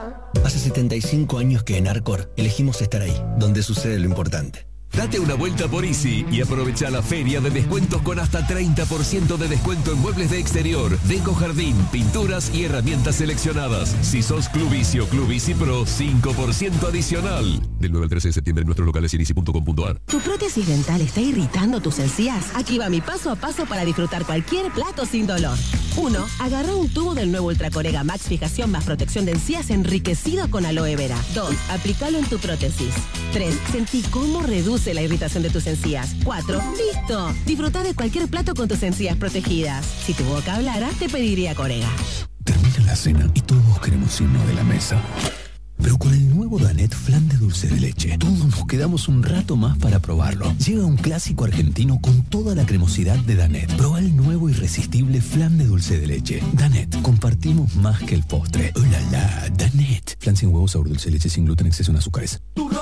Hace 75 años que en Arcor elegimos estar ahí, donde sucede lo importante. Date una vuelta por Easy y aprovecha la feria de descuentos con hasta 30% de descuento en muebles de exterior, deco jardín, pinturas y herramientas seleccionadas. Si sos Club Easy o Club Easy Pro, 5% adicional. Del 9 al 13 de septiembre en nuestros locales y en easy.com.ar. ¿Tu prótesis dental está irritando tus encías? Aquí va mi paso a paso para disfrutar cualquier plato sin dolor. 1. Agarra un tubo del nuevo Ultracorega Max Fijación más protección de encías enriquecido con aloe vera. 2. Aplícalo en tu prótesis. 3. Sentí cómo reduce la irritación de tus encías. 4. ¡Listo! Disfruta de cualquier plato con tus encías protegidas. Si tu boca hablara, te pediría Corega. Termina la cena y todos queremos irnos de la mesa. Pero con el nuevo Danette Flan de dulce de leche, todos nos quedamos un rato más para probarlo. Llega un clásico argentino con toda la cremosidad de Danette. Proba el nuevo irresistible Flan de dulce de leche. Danette, compartimos más que el postre. ¡Oh, la, la! Danette. Flan sin huevos, sabor dulce de leche, sin gluten, exceso en azúcares.